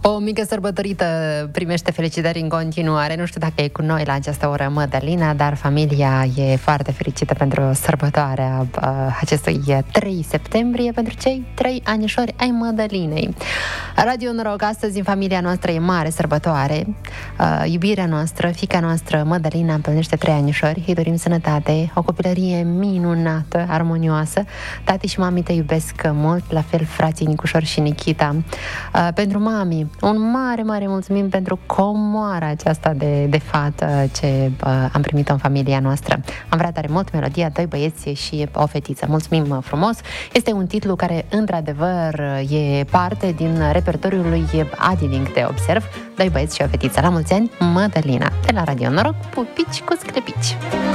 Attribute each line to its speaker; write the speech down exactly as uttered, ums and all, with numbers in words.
Speaker 1: O mică sărbătorită primește felicitări în continuare. Nu știu dacă e cu noi la această oră Mădălina, dar familia e foarte fericită pentru sărbătoarea uh, acestui trei septembrie, pentru cei trei anișori ai Mădălinei. Radio Noroc, astăzi în familia noastră e mare sărbătoare. Uh, iubirea noastră, fiica noastră Mădălina împlinește trei anișori. Îi dorim sănătate, o copilărie minunată, armonioasă. Tati și mami te iubesc mult, la fel frații Nicușor și Nikita. Uh, pentru mami, un mare, mare mulțumim pentru comoara aceasta de, de fată ce uh, am primit-o în familia noastră. Am vrea tare mult melodia Doi băieți și o fetiță. Mulțumim frumos! Este un titlu care, într-adevăr, e parte din repertoriul lui Adi din câte observ. Doi băieți și o fetiță. La mulți ani, Mădălina! De la Radio Noroc, pupici cu sclepici!